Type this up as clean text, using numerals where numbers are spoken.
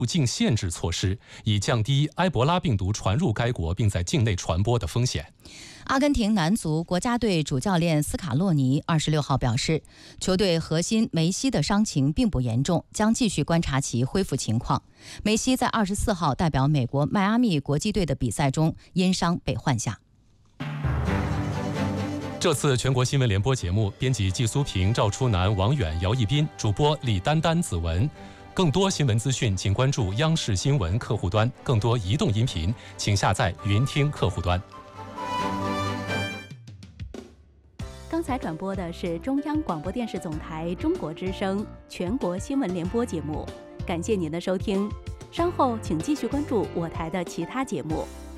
入境限制措施，以降低埃博拉病毒传入该国并在境内传播的风险。 阿根廷男足国家队主教练斯卡洛尼26号表示，球队核心梅西的伤情并不严重，将继续观察其恢复情况。梅西在24号代表美国迈阿密国际队的比赛中因伤被换下。 这次全国新闻联播节目，编辑季苏平、赵初南、王远、姚一斌，主播李丹丹、子文。更多新闻资讯，请关注央视新闻客户端。更多移动音频，请下载云听客户端。 刚才转播的是中央广播电视总台中国之声全国新闻联播节目，感谢您的收听。稍后请继续关注我台的其他节目。